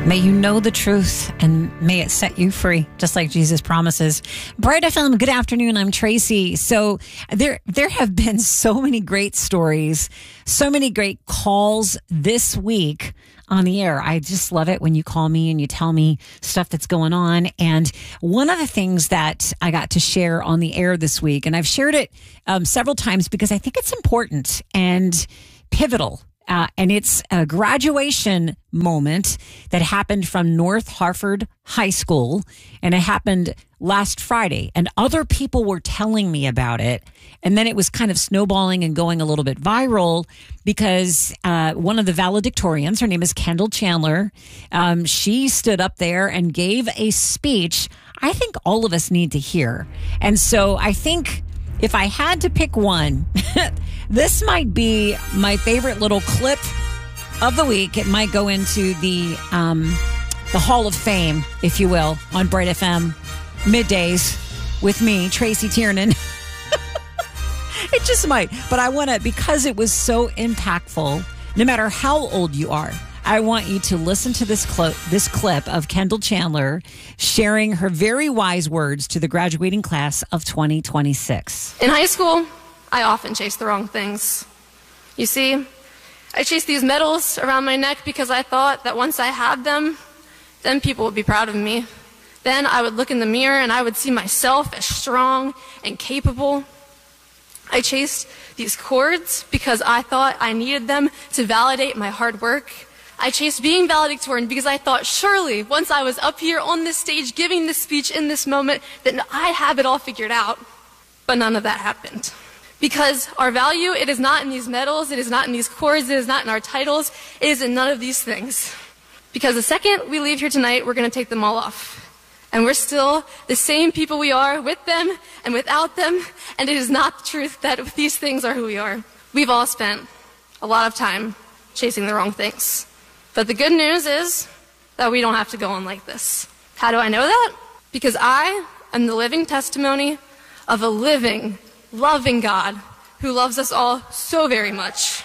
May you know the truth and may it set you free, just like Jesus promises. Bright FM, good afternoon. I'm Tracy. So there have been so many great stories, so many great calls this week on the air. I just love it when you call me and you tell me stuff that's going on. And one of the things that I got to share on the air this week, and I've shared it several times because I think it's important and pivotal. And it's a graduation moment that happened from North Harford High School. And it happened last Friday. And other people were telling me about it. And then it was kind of snowballing and going a little bit viral because one of the valedictorians, her name is Kendall Chandler, she stood up there and gave a speech I think all of us need to hear. And so I think if I had to pick one, this might be my favorite little clip of the week. It might go into the Hall of Fame, if you will, on Bright FM middays with me, Tracy Tiernan. It just might. But I want to, because it was so impactful, no matter how old you are, I want you to listen to this clip of Kendall Chandler sharing her very wise words to the graduating class of 2026. In high school, I often chased the wrong things. You see, I chased these medals around my neck because I thought that once I had them, then people would be proud of me. Then I would look in the mirror and I would see myself as strong and capable. I chased these cords because I thought I needed them to validate my hard work. I chased being valedictorian because I thought surely once I was up here on this stage giving this speech in this moment, then I have it all figured out. But none of that happened. Because our value, it is not in these medals, it is not in these cords, it is not in our titles, it is in none of these things. Because the second we leave here tonight, we're going to take them all off. And we're still the same people we are with them and without them, and it is not the truth that these things are who we are. We've all spent a lot of time chasing the wrong things. But the good news is that we don't have to go on like this. How do I know that? Because I am the living testimony of a living, loving God who loves us all so very much.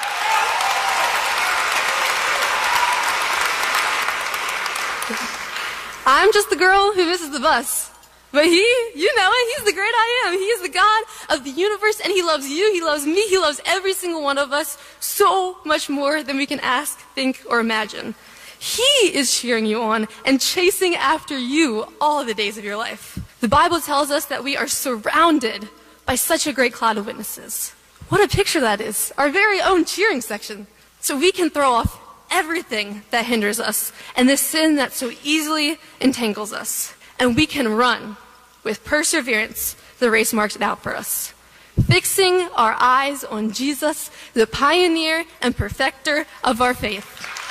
I'm just the girl who misses the bus. But he, you know it, he's the great I am. He is the God of the universe, and he loves you, he loves me, he loves every single one of us so much more than we can ask, think, or imagine. He is cheering you on and chasing after you all the days of your life. The Bible tells us that we are surrounded by such a great cloud of witnesses. What a picture that is, our very own cheering section. So we can throw off everything that hinders us and the sin that so easily entangles us. And we can run with perseverance the race marked out for us, fixing our eyes on Jesus, the pioneer and perfecter of our faith.